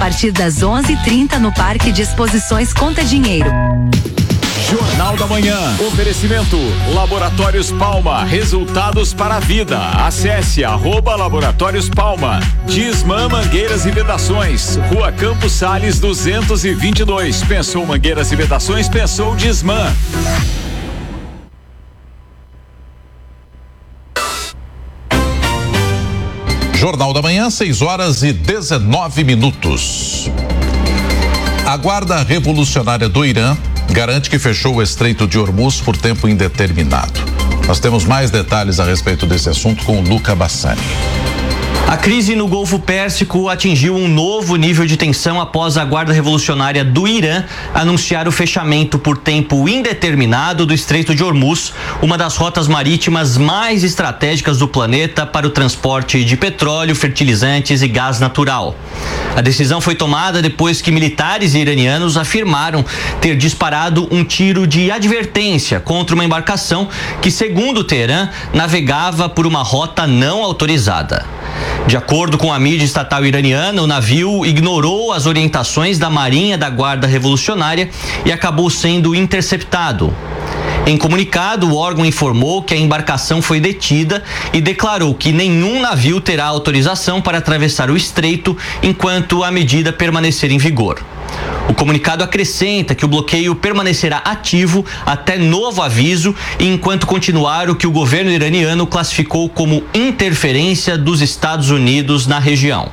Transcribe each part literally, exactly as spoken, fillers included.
partir das onze e trinta no Parque de Exposições Conta Dinheiro. Jornal da Manhã. Oferecimento Laboratórios Palma. Resultados para a vida. Acesse arroba Laboratórios Palma. Disman Mangueiras e Vedações. Rua Campos Sales duzentos e vinte e dois. Pensou Mangueiras e Vedações? Pensou Disman. Jornal da Manhã, seis horas e dezenove minutos. A Guarda Revolucionária do Irã garante que fechou o Estreito de Hormuz por tempo indeterminado. Nós temos mais detalhes a respeito desse assunto com o Luca Bassani. A crise no Golfo Pérsico atingiu um novo nível de tensão após a Guarda Revolucionária do Irã anunciar o fechamento por tempo indeterminado do Estreito de Hormuz, uma das rotas marítimas mais estratégicas do planeta para o transporte de petróleo, fertilizantes e gás natural. A decisão foi tomada depois que militares iranianos afirmaram ter disparado um tiro de advertência contra uma embarcação que, segundo Teherã, navegava por uma rota não autorizada. De acordo com a mídia estatal iraniana, o navio ignorou as orientações da Marinha da Guarda Revolucionária e acabou sendo interceptado. Em comunicado, o órgão informou que a embarcação foi detida e declarou que nenhum navio terá autorização para atravessar o estreito enquanto a medida permanecer em vigor. O comunicado acrescenta que o bloqueio permanecerá ativo até novo aviso e enquanto continuar o que o governo iraniano classificou como interferência dos Estados Unidos na região.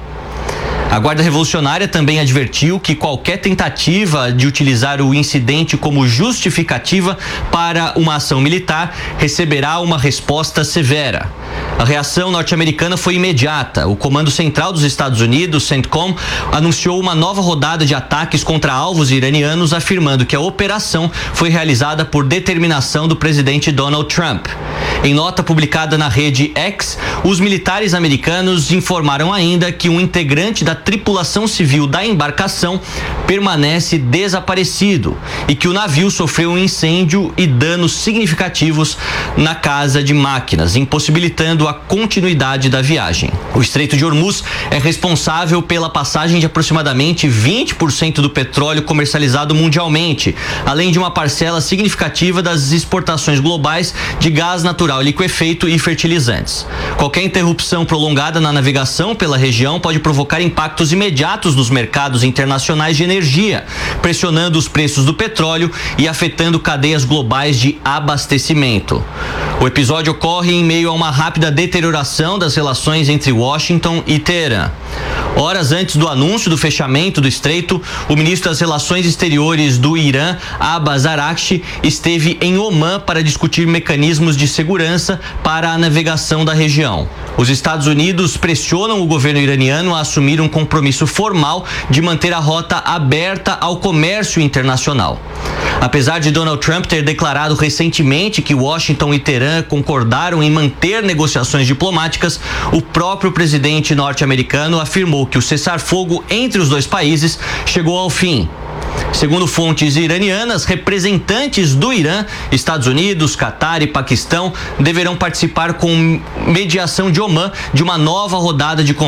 A Guarda Revolucionária também advertiu que qualquer tentativa de utilizar o incidente como justificativa para uma ação militar receberá uma resposta severa. A reação norte-americana foi imediata. O Comando Central dos Estados Unidos, CENTCOM, anunciou uma nova rodada de ataques contra alvos iranianos, afirmando que a operação foi realizada por determinação do presidente Donald Trump. Em nota publicada na rede X, os militares americanos informaram ainda que um integrante da tripulação civil da embarcação permanece desaparecido e que o navio sofreu um incêndio e danos significativos na casa de máquinas, impossibilitando a continuidade da viagem. O Estreito de Hormuz é responsável pela passagem de aproximadamente vinte por cento do petróleo comercializado mundialmente, além de uma parcela significativa das exportações globais de gás natural liquefeito e fertilizantes. Qualquer interrupção prolongada na navegação pela região pode provocar impactos imediatos nos mercados internacionais de energia, pressionando os preços do petróleo e afetando cadeias globais de abastecimento. O episódio ocorre em meio a uma rápida deterioração das relações entre Washington e Teherã. Horas antes do anúncio do fechamento do estreito, o ministro das Relações Exteriores do Irã, Abbas Araghchi, esteve em Omã para discutir mecanismos de segurança para a navegação da região. Os Estados Unidos pressionam o governo iraniano a assumir um compromisso formal de manter a rota aberta ao comércio internacional. Apesar de Donald Trump ter declarado recentemente que Washington e Teherã concordaram em manter negociações diplomáticas, o próprio presidente norte-americano afirmou que o cessar-fogo entre os dois países chegou ao fim. Segundo fontes iranianas, representantes do Irã, Estados Unidos, Catar e Paquistão deverão participar com mediação de Omã de uma nova rodada de